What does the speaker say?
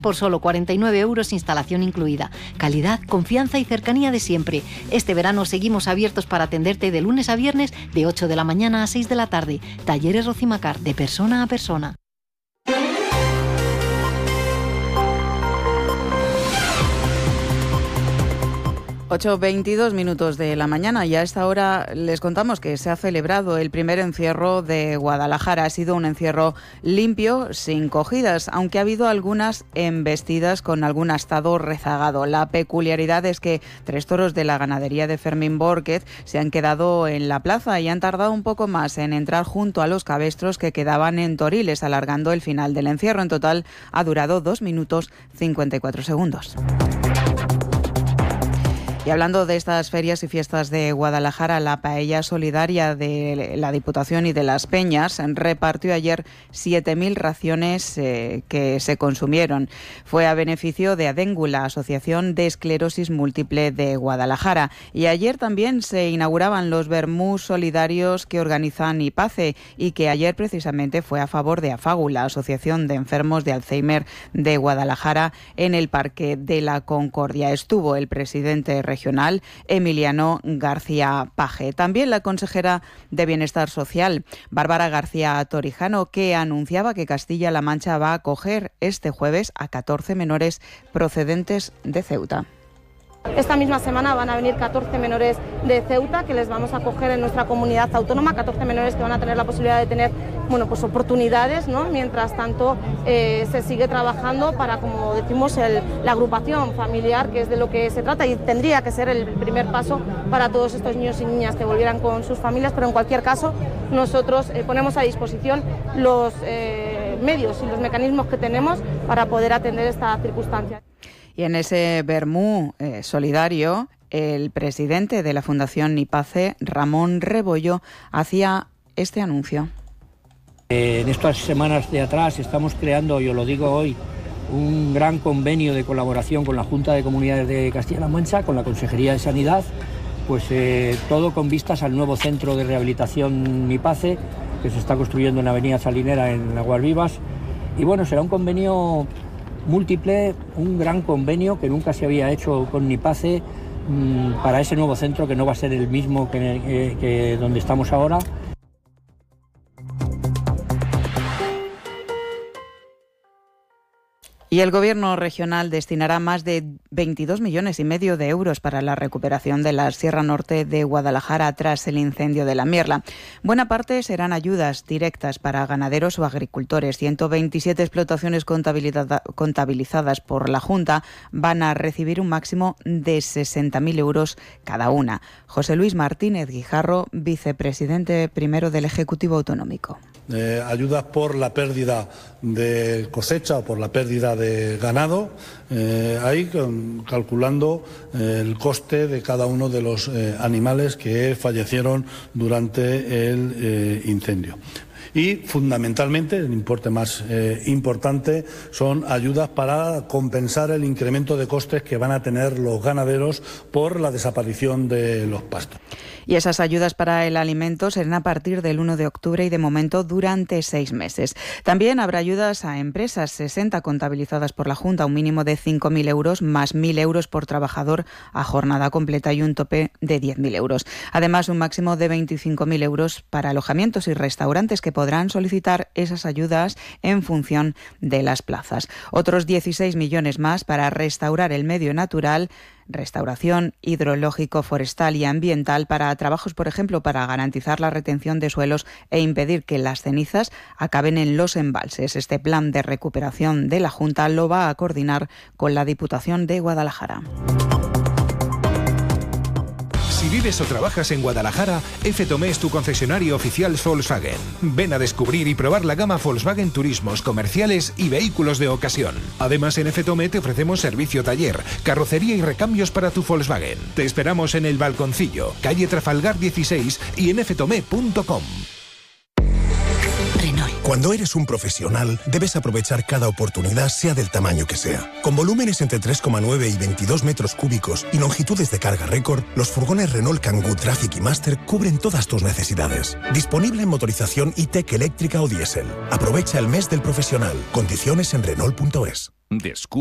Por solo 49 euros, instalación incluida. Calidad, confianza y cercanía de siempre. Este verano seguimos abiertos para atenderte de lunes a viernes de 8 de la mañana a 6 de la tarde. Talleres Rocimacar, de persona a persona. 8:22 minutos de la mañana y a esta hora les contamos que se ha celebrado el primer encierro de Guadalajara. Ha sido un encierro limpio, sin cogidas, aunque ha habido algunas embestidas con algún astado rezagado. La peculiaridad es que 3 toros de la ganadería de Fermín Borquez se han quedado en la plaza y han tardado un poco más en entrar junto a los cabestros que quedaban en Toriles, alargando el final del encierro. En total ha durado 2 minutos 54 segundos. Y hablando de estas ferias y fiestas de Guadalajara, la paella solidaria de la Diputación y de Las Peñas repartió ayer 7.000 raciones que se consumieron. Fue a beneficio de Adengu, la Asociación de Esclerosis Múltiple de Guadalajara. Y ayer también se inauguraban los vermús solidarios que organizan IPACE y que ayer precisamente fue a favor de AFAGU, la Asociación de Enfermos de Alzheimer de Guadalajara, en el Parque de la Concordia. Estuvo el presidente regional, Emiliano García Paje. También la consejera de Bienestar Social, Bárbara García Torijano, que anunciaba que Castilla-La Mancha va a acoger este jueves a 14 menores procedentes de Ceuta. Esta misma semana van a venir 14 menores de Ceuta que les vamos a acoger en nuestra comunidad autónoma, 14 menores que van a tener la posibilidad de tener oportunidades, ¿no? Mientras tanto se sigue trabajando para, como decimos, la agrupación familiar, que es de lo que se trata y tendría que ser el primer paso para todos estos niños y niñas que volvieran con sus familias, pero en cualquier caso nosotros ponemos a disposición los medios y los mecanismos que tenemos para poder atender esta circunstancia. Y en ese vermú solidario, el presidente de la Fundación IPACE, Ramón Rebollo, hacía este anuncio. En estas semanas de atrás estamos creando, yo lo digo hoy, un gran convenio de colaboración con la Junta de Comunidades de Castilla-La Mancha, con la Consejería de Sanidad, pues todo con vistas al nuevo centro de rehabilitación IPACE, que se está construyendo en Avenida Salinera, en Aguas Vivas. Y bueno, será un convenio múltiple, un gran convenio que nunca se había hecho con IPACE para ese nuevo centro, que no va a ser el mismo que donde estamos ahora. Y el Gobierno regional destinará más de 22,5 millones de euros para la recuperación de la Sierra Norte de Guadalajara tras el incendio de la Mierla. Buena parte serán ayudas directas para ganaderos o agricultores. 127 explotaciones contabilizadas por la Junta van a recibir un máximo de 60.000 euros cada una. José Luis Martínez Guijarro, vicepresidente primero del Ejecutivo Autonómico. Ayudas por la pérdida de cosecha o por la pérdida de ganado, ahí calculando el coste de cada uno de los animales que fallecieron durante el incendio. Y fundamentalmente, el importe más importante, son ayudas para compensar el incremento de costes que van a tener los ganaderos por la desaparición de los pastos. Y esas ayudas para el alimento serán a partir del 1 de octubre y de momento durante 6 meses. También habrá ayudas a empresas, 60 contabilizadas por la Junta, un mínimo de 5.000 euros más 1.000 euros por trabajador a jornada completa y un tope de 10.000 euros. Además, un máximo de 25.000 euros para alojamientos y restaurantes que podrán solicitar esas ayudas en función de las plazas. Otros 16 millones más para restaurar el medio natural, restauración hidrológico, forestal y ambiental para trabajos, por ejemplo, para garantizar la retención de suelos e impedir que las cenizas acaben en los embalses. Este plan de recuperación de la Junta lo va a coordinar con la Diputación de Guadalajara. Si vives o trabajas en Guadalajara, F. Tomé es tu concesionario oficial Volkswagen. Ven a descubrir y probar la gama Volkswagen Turismos, comerciales y vehículos de ocasión. Además, en F. Tomé te ofrecemos servicio taller, carrocería y recambios para tu Volkswagen. Te esperamos en El Balconcillo, calle Trafalgar 16 y en ftomé.com. Cuando eres un profesional, debes aprovechar cada oportunidad, sea del tamaño que sea. Con volúmenes entre 3,9 y 22 metros cúbicos y longitudes de carga récord, los furgones Renault Kangoo Traffic y Master cubren todas tus necesidades. Disponible en motorización e-tech eléctrica o diésel. Aprovecha el mes del profesional. Condiciones en Renault.es. Descubre